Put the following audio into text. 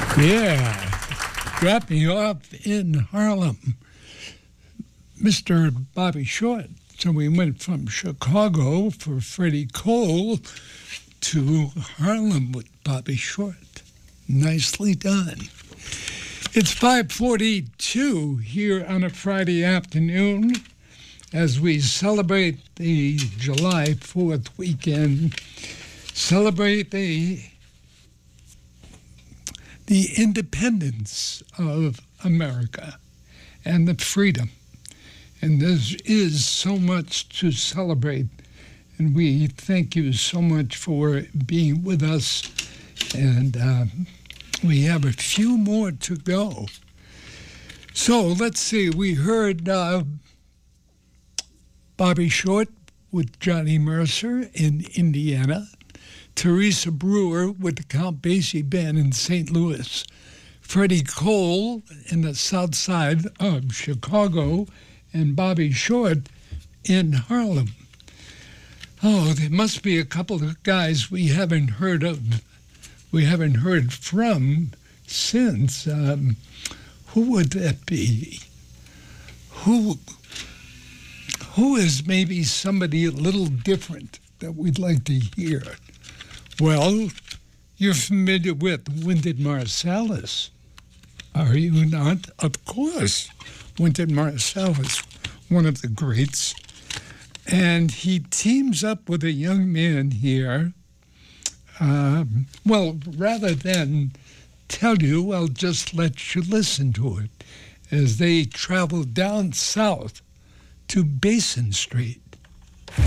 Yeah, dropped me off in Harlem, Mr. Bobby Short. So we went from Chicago for Freddie Cole to Harlem with Bobby Short. Nicely done. It's 5:42 here on a Friday afternoon as we celebrate the July 4th weekend, celebrate the independence of America and the freedom. And there is so much to celebrate. And we thank you so much for being with us. And we have a few more to go. So let's see. We heard Bobby Short with Johnny Mercer in Indiana. Teresa Brewer with the Count Basie Band in St. Louis, Freddie Cole in the south side of Chicago, and Bobby Short in Harlem. Oh, there must be a couple of guys we haven't heard from since. Who would that be? Who is maybe somebody a little different that we'd like to hear? Well, you're familiar with Wynton Marsalis, are you not? Of course. Wynton Marsalis, one of the greats. And he teams up with a young man here. Rather than tell you, I'll just let you listen to it as they travel down south to Basin Street.